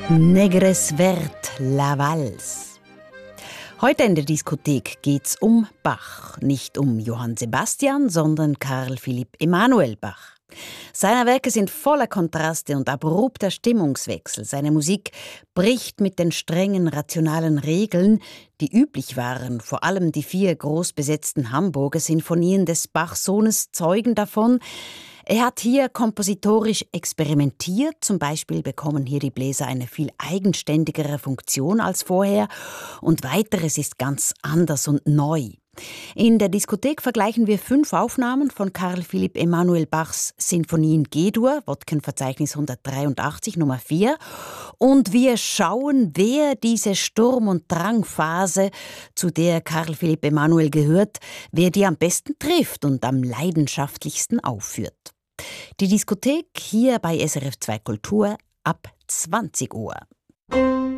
Negres Vert la Valse. Heute in der Diskothek geht's um Bach. Nicht um Johann Sebastian, sondern Carl Philipp Emanuel Bach. Seine Werke sind voller Kontraste und abrupter Stimmungswechsel. Seine Musik bricht mit den strengen, rationalen Regeln, die üblich waren. Vor allem die 4 groß besetzten Hamburger Sinfonien des Bach-Sohnes zeugen davon. Er hat hier kompositorisch experimentiert. Zum Beispiel bekommen hier die Bläser eine viel eigenständigere Funktion als vorher. Und weiteres ist ganz anders und neu. In der Diskothek vergleichen wir 5 Aufnahmen von Carl Philipp Emanuel Bachs Sinfonien G-Dur, Wodkenverzeichnis 183, Nummer 4. Und wir schauen, wer diese Sturm- und Drangphase, zu der Carl Philipp Emanuel gehört, wer die am besten trifft und am leidenschaftlichsten aufführt. Die Diskothek hier bei SRF 2 Kultur ab 20 Uhr.